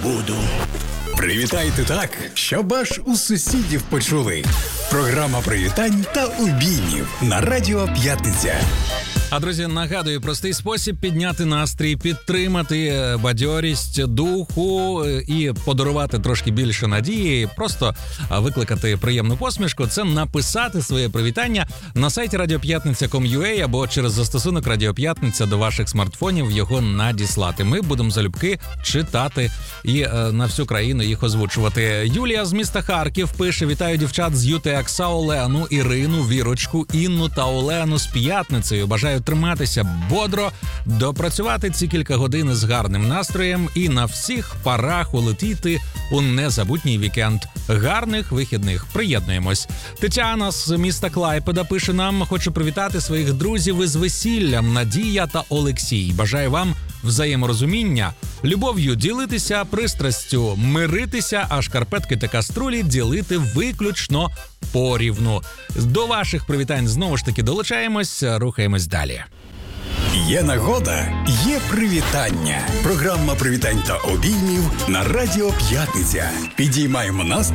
буду. Привітайте так, щоб аж у сусідів почули. Програма привітань та обіймів на Радіо П'ятниця. А, друзі, нагадую, простий спосіб підняти настрій, підтримати бадьорість духу і подарувати трошки більше надії, просто викликати приємну посмішку – це написати своє привітання на сайті radiopятниця.com.ua або через застосунок Радіо П'ятниця до ваших смартфонів його надіслати. Ми будемо залюбки читати і на всю країну їх озвучувати. Юлія з міста Харків пише: «Вітаю дівчат з ЮТЕКСа, Олену, Ірину, Вірочку, Інну та Олену з п'ятницею. Бажаю триматися бодро, допрацювати ці кілька годин з гарним настроєм і на всіх парах улетіти у незабутній вікенд. Гарних вихідних. Приєднуємось». Тетяна з міста Клайпеда пише нам: «Хочу привітати своїх друзів із весіллям Надія та Олексій. Бажаю вам взаєморозуміння, любов'ю ділитися, пристрастю миритися, а шкарпетки та каструлі ділити виключно порівну». До ваших привітань знову ж таки долучаємось, рухаємось далі. Є нагода, є привітання. Програма привітань та обіймів на Радіо П'ятниця. Підіймаємо настрій